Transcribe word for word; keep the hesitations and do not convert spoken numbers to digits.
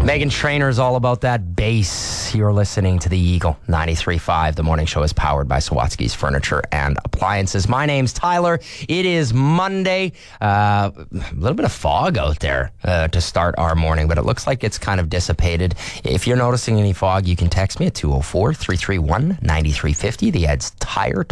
Megan Trainor is all about that bass. You're listening to the Eagle ninety-three point five. The morning show is powered by Sawatsky's Furniture and Appliances. My name's Tyler. It is Monday. Uh, a little bit of fog out there uh, to start our morning, but it looks like it's kind of dissipated. If you're noticing any fog, you can text me at two oh four, three three one, nine three five oh. The Ed's Tire